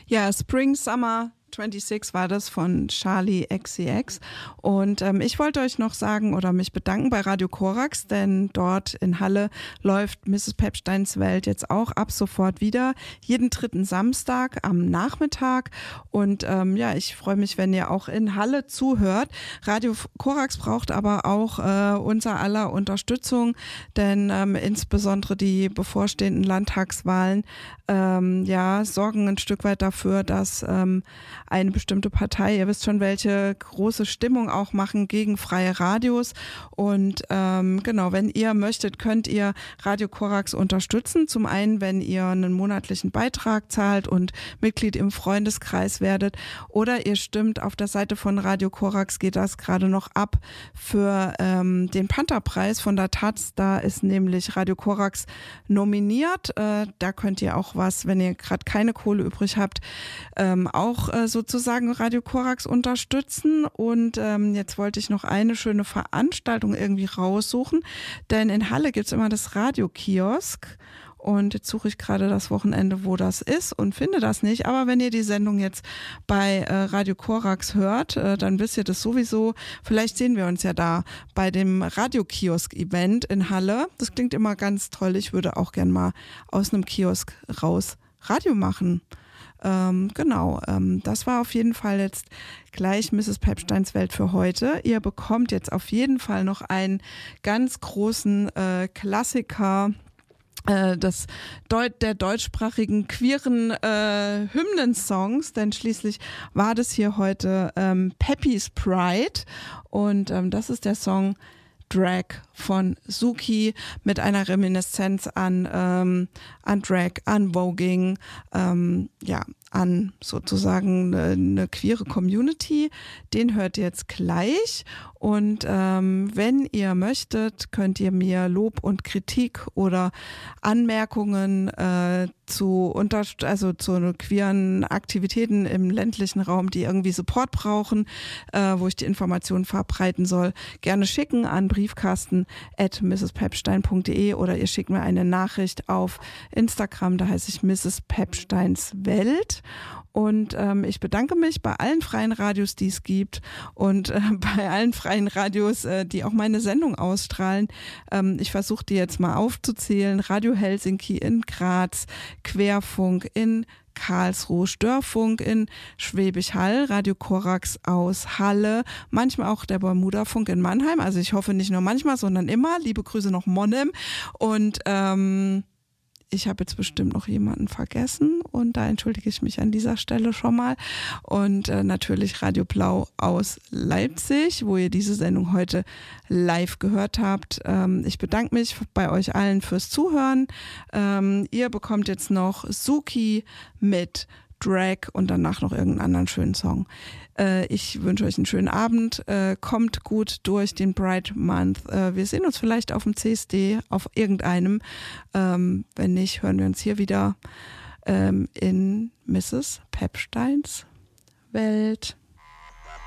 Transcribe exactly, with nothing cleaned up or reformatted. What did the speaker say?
Ja, Spring Summer sechsundzwanzig war das von Charli X C X und ähm, ich wollte euch noch sagen oder mich bedanken bei Radio Korax, denn dort in Halle läuft Misses Pepsteins Welt jetzt auch ab sofort wieder, jeden dritten Samstag am Nachmittag und ähm, ja, ich freue mich, wenn ihr auch in Halle zuhört. Radio Korax braucht aber auch äh, unser aller Unterstützung, denn ähm, insbesondere die bevorstehenden Landtagswahlen ähm, ja, sorgen ein Stück weit dafür, dass ähm, eine bestimmte Partei, ihr wisst schon, welche große Stimmung auch machen gegen freie Radios. Und ähm, genau, wenn ihr möchtet, könnt ihr Radio Korax unterstützen. Zum einen, wenn ihr einen monatlichen Beitrag zahlt und Mitglied im Freundeskreis werdet. Oder ihr stimmt, auf der Seite von Radio Korax geht das gerade noch ab für ähm, den Pantherpreis von der Taz. Da ist nämlich Radio Korax nominiert. Äh, da könnt ihr auch was, wenn ihr gerade keine Kohle übrig habt, ähm, auch äh, sozusagen Radio Korax unterstützen. Und ähm, jetzt wollte ich noch eine schöne Veranstaltung irgendwie raussuchen, denn in Halle gibt's immer das Radiokiosk. Und jetzt suche ich gerade das Wochenende, wo das ist und finde das nicht. Aber wenn ihr die Sendung jetzt bei äh, Radio Korax hört, äh, dann wisst ihr das sowieso. Vielleicht sehen wir uns ja da bei dem Radiokiosk-Event in Halle. Das klingt immer ganz toll. Ich würde auch gern mal aus einem Kiosk raus Radio machen. Ähm, genau, ähm, das war auf jeden Fall jetzt gleich Misses Pepsteins Welt für heute. Ihr bekommt jetzt auf jeden Fall noch einen ganz großen äh, Klassiker Das Deut- der deutschsprachigen queeren äh, Hymnensongs, denn schließlich war das hier heute ähm, Peppy's Pride und ähm, das ist der Song Drag von Suki mit einer Reminiszenz an, ähm, an Drag, an Voging, ähm, ja, an sozusagen eine, eine queere Community. Den hört ihr jetzt gleich. Und ähm, wenn ihr möchtet, könnt ihr mir Lob und Kritik oder Anmerkungen äh, zu unter also zu queeren Aktivitäten im ländlichen Raum, die irgendwie Support brauchen, äh, wo ich die Informationen verbreiten soll, gerne schicken an briefkasten at misses-pepstein punkt de oder ihr schickt mir eine Nachricht auf Instagram, da heiße ich Misses Pepsteins Welt. Und ähm, ich bedanke mich bei allen freien Radios, die es gibt und äh, bei allen freien Radios, äh, die auch meine Sendung ausstrahlen. Ähm, ich versuche die jetzt mal aufzuzählen. Radio Helsinki in Graz, Querfunk in Karlsruhe, Störfunk in Schwäbisch Hall, Radio Korax aus Halle, manchmal auch der Bermuda-Funk in Mannheim. Also ich hoffe nicht nur manchmal, sondern immer. Liebe Grüße nach Monnem. Und ähm, ich habe jetzt bestimmt noch jemanden vergessen und da entschuldige ich mich an dieser Stelle schon mal. Und äh, natürlich Radio Blau aus Leipzig, wo ihr diese Sendung heute live gehört habt. Ähm, ich bedanke mich bei euch allen fürs Zuhören. Ähm, ihr bekommt jetzt noch Suki mit Drag und danach noch irgendeinen anderen schönen Song. Äh, ich wünsche euch einen schönen Abend. Äh, kommt gut durch den Pride Month. Äh, wir sehen uns vielleicht auf dem C S D, auf irgendeinem. Ähm, wenn nicht, hören wir uns hier wieder ähm, in Misses Pepsteins Welt.